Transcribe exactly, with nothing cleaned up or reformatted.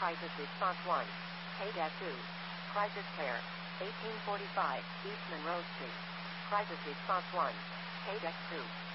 Crisis Response one. K-two. Crisis Care. eighteen forty-five, East Monroe Street. Crisis Response one. K-two.